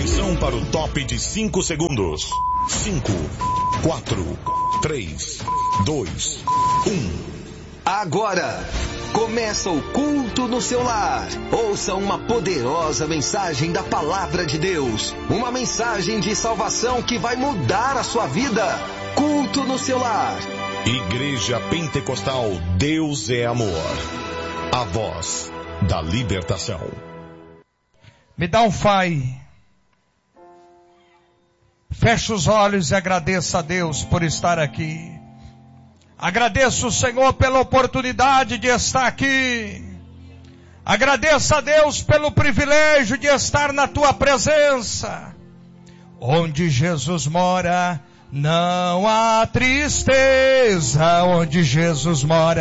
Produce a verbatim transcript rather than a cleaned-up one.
Atenção para o top de cinco segundos. cinco, quatro, três, dois, um. Agora começa o culto no seu lar. Ouça uma poderosa mensagem da palavra de Deus. Uma mensagem de salvação que vai mudar a sua vida. Culto no seu lar. Igreja Pentecostal Deus é Amor. A voz da libertação. Me dá um fai. Feche os olhos e agradeça a Deus por estar aqui. Agradeço o Senhor pela oportunidade de estar aqui. Agradeça a Deus pelo privilégio de estar na tua presença. Onde Jesus mora, não há tristeza. Onde Jesus mora,